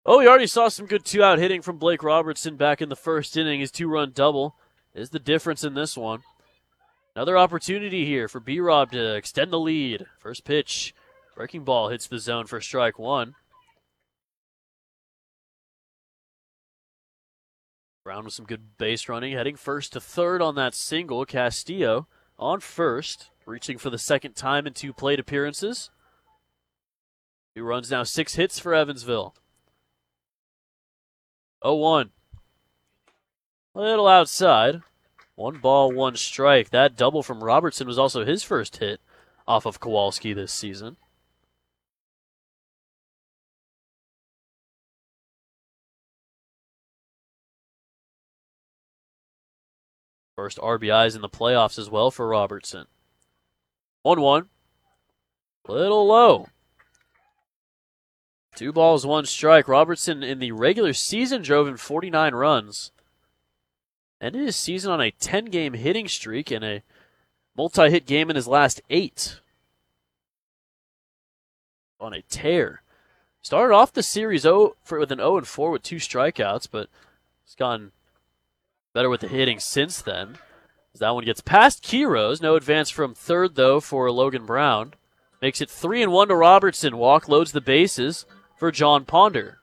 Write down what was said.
Oh, we already saw some good two-out hitting from Blake Robertson back in the first inning. His two-run double is the difference in this one. Another opportunity here for B-Rob to extend the lead. First pitch, breaking ball hits the zone for strike one. Brown with some good base running, heading first to third on that single. Castillo on first, reaching for the second time in two plate appearances. 2 runs now, 6 hits for Evansville. 0-1. Little outside. 1 ball, 1 strike. That double from Robertson was also his first hit off of Kowalski this season. First RBIs in the playoffs as well for Robertson. 1-1. Little low. 2 balls, 1 strike. Robertson in the regular season drove in 49 runs. Ended his season on a 10-game hitting streak and a multi-hit game in his last 8. On a tear. Started off the series with an 0-4 with 2 strikeouts, but it's gotten better with the hitting since then. As that one gets past Quiroz. No advance from third, though, for Logan Brown. Makes it 3-1 to Robertson. Walk loads the bases for John Ponder.